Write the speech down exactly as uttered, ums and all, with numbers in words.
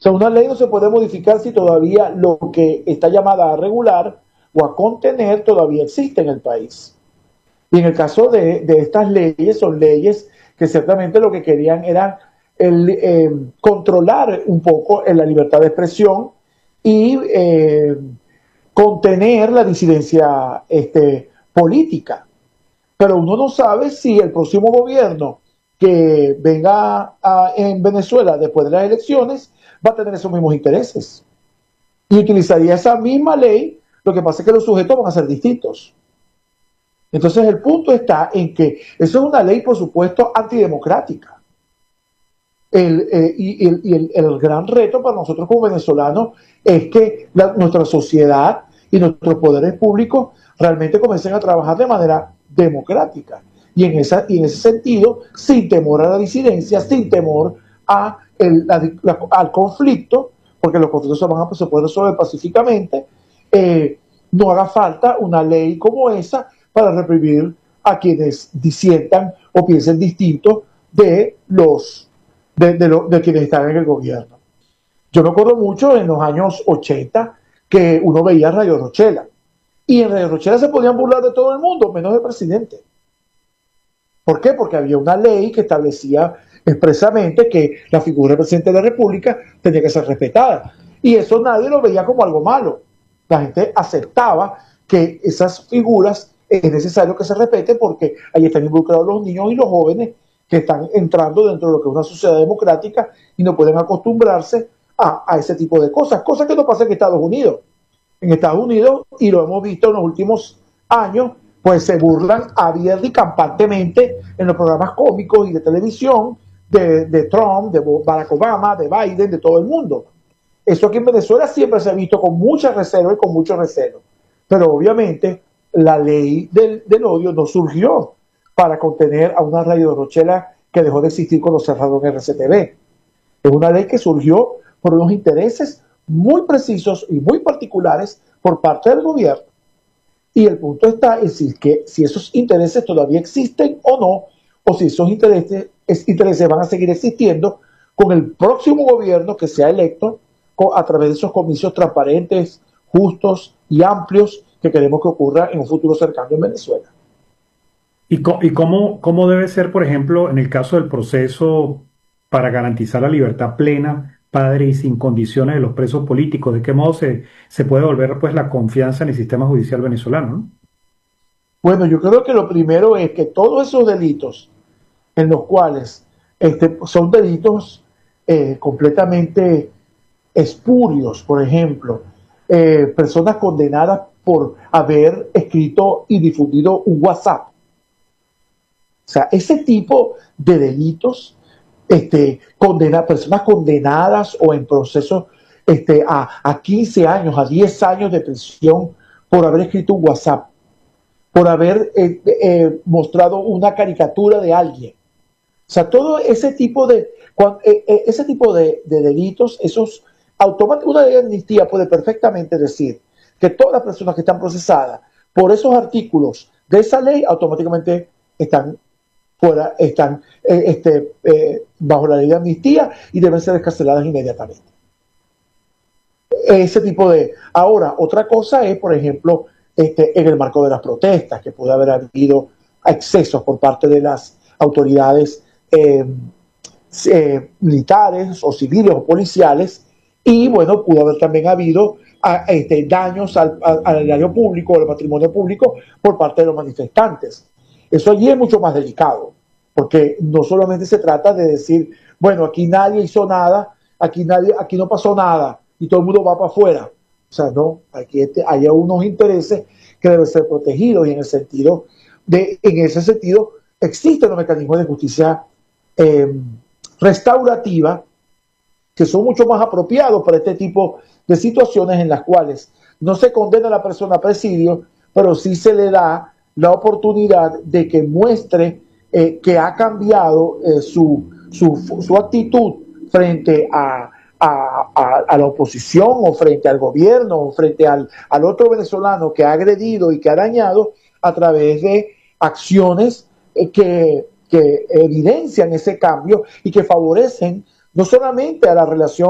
sea, una ley no se puede modificar si todavía lo que está llamada a regular o a contener todavía existe en el país. Y en el caso de, de estas leyes, son leyes que ciertamente lo que querían era el, eh, controlar un poco la libertad de expresión y eh, contener la disidencia este, política. Pero uno no sabe si el próximo gobierno que venga a, en Venezuela después de las elecciones va a tener esos mismos intereses y utilizaría esa misma ley. Lo que pasa es que los sujetos van a ser distintos. Entonces el punto está en que eso es una ley, por supuesto, antidemocrática. El, eh, y el, y el, el gran reto para nosotros como venezolanos es que la, nuestra sociedad y nuestros poderes públicos realmente comiencen a trabajar de manera democrática. Y en, esa, y en ese sentido, sin temor a la disidencia, sin temor a el, la, la, al conflicto, porque los conflictos se, van a, se pueden resolver pacíficamente, eh, no haga falta una ley como esa para reprimir a quienes disientan o piensen distinto de los de, de, lo, de quienes están en el gobierno. Yo me acuerdo mucho en los años ochenta que uno veía Radio Rochela, y en Radio Rochela se podían burlar de todo el mundo, menos del presidente. ¿Por qué? Porque había una ley que establecía expresamente que la figura del presidente de la República tenía que ser respetada, y eso nadie lo veía como algo malo. La gente aceptaba que esas figuras es necesario que se respeten porque ahí están involucrados los niños y los jóvenes que están entrando dentro de lo que es una sociedad democrática y no pueden acostumbrarse a, a ese tipo de cosas, cosas que no pasan en Estados Unidos. En Estados Unidos, y lo hemos visto en los últimos años, pues se burlan abierta y campantemente en los programas cómicos y de televisión de, de Trump, de Barack Obama, de Biden, de todo el mundo. Eso aquí en Venezuela siempre se ha visto con mucha reserva y con mucho recelo. Pero obviamente la ley del, del odio no surgió para contener a una Radio Rochela que dejó de existir cuando cerraron R C T V. Es una ley que surgió por unos intereses muy precisos y muy particulares por parte del gobierno. Y el punto está en si, que, si esos intereses todavía existen o no, o si esos intereses, es, intereses van a seguir existiendo con el próximo gobierno que sea electo con, a través de esos comicios transparentes, justos y amplios que queremos que ocurra en un futuro cercano en Venezuela. ¿Y, co y cómo, cómo debe ser, por ejemplo, en el caso del proceso para garantizar la libertad plena, padre y sin condiciones de los presos políticos? ¿De qué modo se, se puede volver pues, la confianza en el sistema judicial venezolano, ¿no? Bueno, yo creo que lo primero es que todos esos delitos en los cuales este, son delitos eh, completamente espurios, por ejemplo, eh, personas condenadas por haber escrito y difundido un WhatsApp. O sea, ese tipo de delitos, este, condena, personas condenadas o en proceso este, a, a quince años, a diez años de prisión por haber escrito un WhatsApp, por haber eh, eh, mostrado una caricatura de alguien. O sea, todo ese tipo de, cuando, eh, eh, ese tipo de, de delitos, esos automáticamente, una ley de amnistía puede perfectamente decir que todas las personas que están procesadas por esos artículos de esa ley automáticamente están fuera, están eh, este, eh, bajo la ley de amnistía y deben ser descarceladas inmediatamente. Ese tipo de... Ahora, otra cosa es, por ejemplo, este, en el marco de las protestas, que puede haber habido excesos por parte de las autoridades eh, eh, militares o civiles o policiales, y bueno, pudo haber también habido a, este, daños al, al, al erario público, al patrimonio público por parte de los manifestantes. Eso allí es mucho más delicado, porque no solamente se trata de decir, bueno, aquí nadie hizo nada, aquí, nadie, aquí no pasó nada, y todo el mundo va para afuera. O sea, no, aquí este, hay unos intereses que deben ser protegidos, y en el sentido de, en ese sentido, existen los mecanismos de justicia eh, restaurativa que son mucho más apropiados para este tipo de situaciones en las cuales no se condena a la persona a presidio, pero sí se le da la oportunidad de que muestre eh, que ha cambiado eh, su, su, su actitud frente a, a, a, a la oposición o frente al gobierno o frente al, al otro venezolano que ha agredido y que ha dañado a través de acciones eh, que, que evidencian ese cambio y que favorecen no solamente a la relación